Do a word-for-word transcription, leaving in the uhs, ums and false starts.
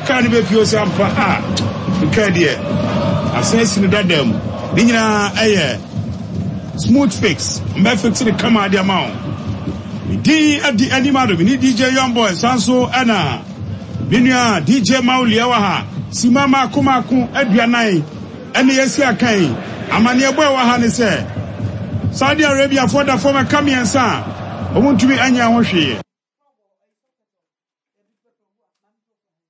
car ni be pio se ampa ah car de asensi ni dadam ni nyina eye smooth fix mbe fix the camera de amount di adi animado ni D J Young Boy sanso ana binua D J Mauli awaha simama kumaku aduanan ene yesi akan amane ebo wa ha ne se Saudi Arabia for the former kamiensa omuntumi anya ho hwe